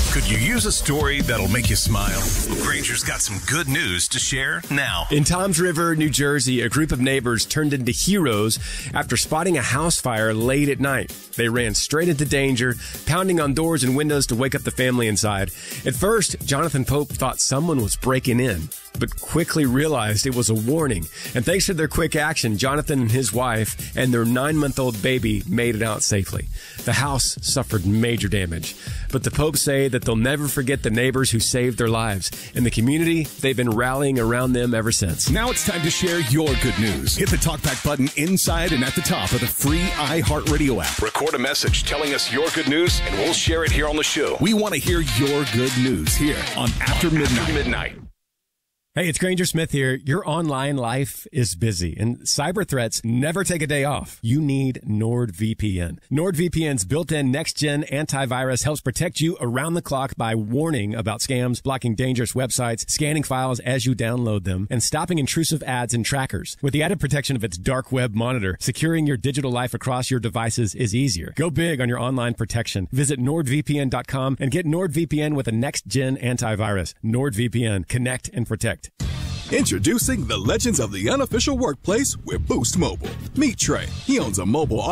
Could you use a story that'll make you smile? Well, Granger's got some good news to share now. In Toms River, New Jersey, a group of neighbors turned into heroes after spotting a house fire late at night. They ran straight into danger, pounding on doors and windows to wake up the family inside. At first, Jonathan Pope thought someone was breaking in, but quickly realized it was a warning. And thanks to their quick action, Jonathan and his wife and their 9-month-old baby made it out safely. The house suffered major damage, but the Popes say that they'll never forget the neighbors who saved their lives. In the community, they've been rallying around them ever since. Now it's time to share your good news. Hit the TalkBack button inside and at the top of the free iHeartRadio app. Record a message telling us your good news, and we'll share it here on the show. We want to hear your good news here on After Midnight. Hey, it's Granger Smith here. Your online life is busy, and cyber threats never take a day off. You need NordVPN. NordVPN's built-in next-gen antivirus helps protect you around the clock by warning about scams, blocking dangerous websites, scanning files as you download them, and stopping intrusive ads and trackers. With the added protection of its dark web monitor, securing your digital life across your devices is easier. Go big on your online protection. Visit NordVPN.com and get NordVPN with a next-gen antivirus. NordVPN. Connect and protect. Introducing the legends of the unofficial workplace with Boost Mobile. Meet Trey. He owns a mobile